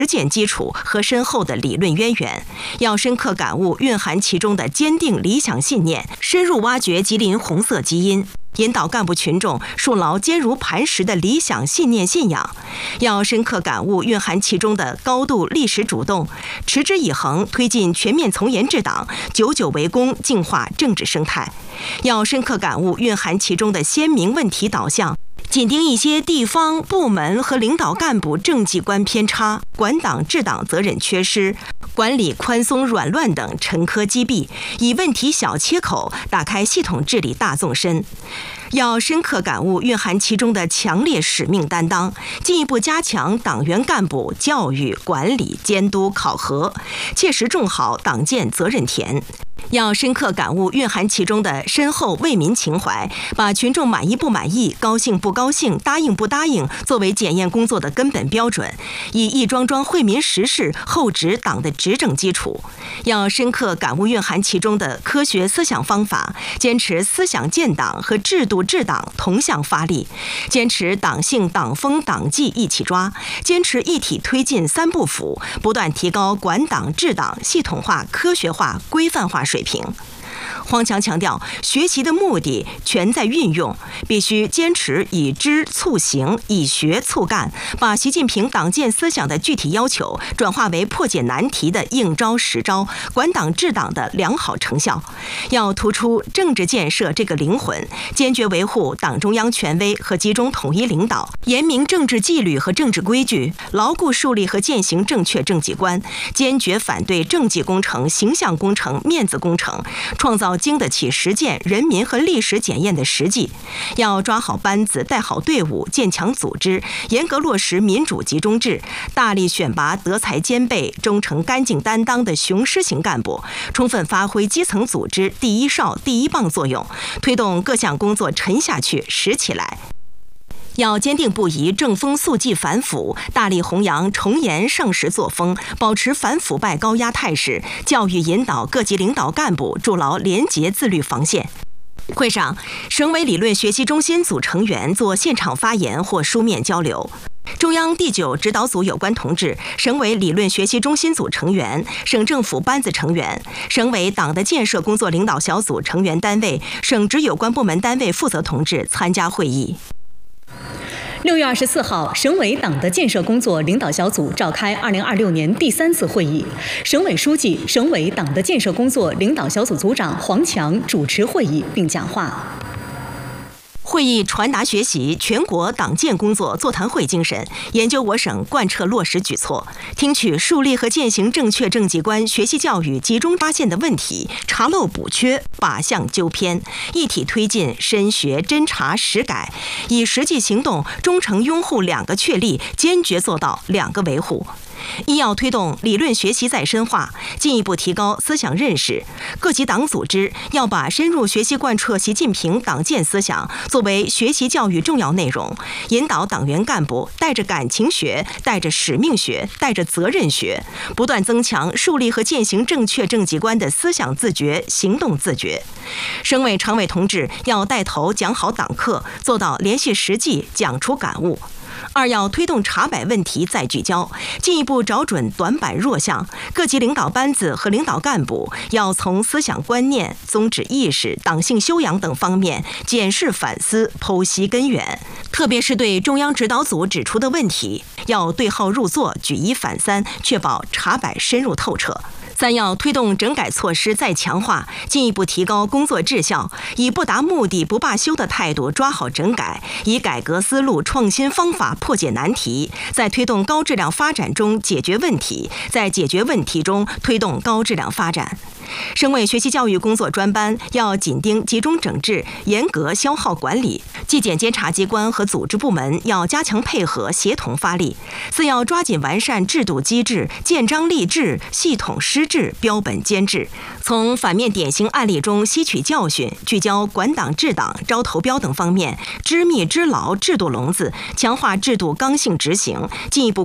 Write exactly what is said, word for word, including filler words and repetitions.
实践基础和深厚的理论渊源，要深刻感悟蕴含其中的坚定理想信念，深入挖掘吉林红色基因，引导干部群众树牢坚如磐石的理想信念信仰。要深刻感悟蕴含其中的高度历史主动，持之以恒推进全面从严治党，久久为功，净化政治生态。要深刻感悟蕴含其中的鲜明问题导向，紧盯一些地方部门和领导干部政绩观偏差、管党治党责任缺失、管理宽松软乱等沉疴积弊，以问题小切口打开系统治理大纵深。要深刻感悟蕴含其中的强烈使命担当，进一步加强党员干部教育、管理、监督、考核，切实种好党建责任田。要深刻感悟蕴含其中的深厚为民情怀，把群众满意不满意、高兴不高兴、答应不答应作为检验工作的根本标准，以一桩桩惠民实事厚植党的执政基础。要深刻感悟蕴含其中的科学思想方法，坚持思想建党和制度治党同向发力，坚持党性、党风、党纪一起抓，坚持一体推进三不腐，不断提高管党治党系统化、科学化、规范化水平。黄强强调，学习的目的全在运用，必须坚持以知促行，以学促干，把习近平党建思想的具体要求转化为破解难题的应招实招，管党治党的良好成效。要突出政治建设这个灵魂，坚决维护党中央权威和集中统一领导，严明政治纪律和政治规矩，牢固树立和践行正确政绩观，坚决反对政绩工程、形象工程、面子工程，创造经得起实践、人民和历史检验的实际。要抓好班子，带好队伍，建强组织，严格落实民主集中制，大力选拔德才兼备、忠诚干净担当的雄狮型干部，充分发挥基层组织第一哨、第一棒作用，推动各项工作沉下去、实起来。要坚定不移正风肃纪反腐，大力弘扬从严盛世作风，保持反腐败高压态势，教育引导各级领导干部筑牢廉洁自律防线。会上，省委理论学习中心组成员做现场发言或书面交流。中央第九指导组有关同志、省委理论学习中心组成员、省政府班子成员、省委党的建设工作领导小组成员单位、省直有关部门单位负责同志参加会议。 六月二十四号，省委党的建设工作领导小组召开二零二六年第三次会议，省委书记、省委党的建设工作领导小组组长黄强主持会议并讲话。 会议传达学习全国党建工作座谈会精神，研究我省贯彻落实举措，听取树立和践行正确政绩观学习教育集中发现的问题，查漏补缺，靶向纠偏，一体推进深学侦查实改，以实际行动忠诚拥护两个确立，坚决做到两个维护。一要推动理论学习再深化，进一步提高思想认识。各级党组织要把深入学习贯彻习近平党建思想作为学习教育重要内容，引导党员干部带着感情学、带着使命学、带着责任学，不断增强树立和践行正确政绩观的思想自觉、行动自觉。省委常委同志要带头讲好党课，做到联系实际，讲出感悟。二要推动查摆问题再聚焦，进一步找准短板弱项。各级领导班子和领导干部要从思想观念、宗旨意识、党性修养等方面检视反思、剖析根源。特别是对中央指导组指出的问题，要对号入座、举一反三，确保查摆深入透彻。三要推动整改措施再强化，进一步提高工作质效，以不达目的不罢休的态度抓好整改，以改革思路、创新方法破解难题，在推动高质量发展中解决问题，在解决问题中推动高质量发展。省委学习教育工作专班要紧盯集中整治，严格消耗管理，纪检监察机关和组织部门要加强配合，协同发力。四要抓紧完善制度机制，建章立制，系统施治，标本兼治。从反面典型案例中吸取教训，聚焦管党治党、招投标等方面，织密织牢制度笼子，强化制度刚性执行，进一步